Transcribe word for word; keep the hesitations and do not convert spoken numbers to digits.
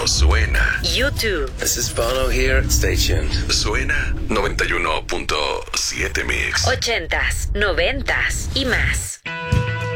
suena. YouTube. This is Bono here. Stay tuned. Suena noventa y uno punto siete Mix. Ochentas, noventas y más.